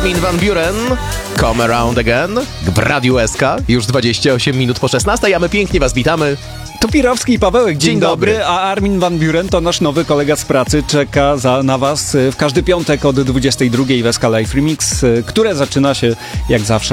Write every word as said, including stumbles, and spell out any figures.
Armin van Buuren, Come Around Again, w Radiu S K, już dwadzieścia osiem minut po szesnastej, a my pięknie was witamy. Tupirowski i Pawełek, dzień, Dzień dobry. dobry. A Armin van Buuren to nasz nowy kolega z pracy, czeka za, na was w każdy piątek od dwudziestej drugiej w S K Live Remix, które zaczyna się jak zawsze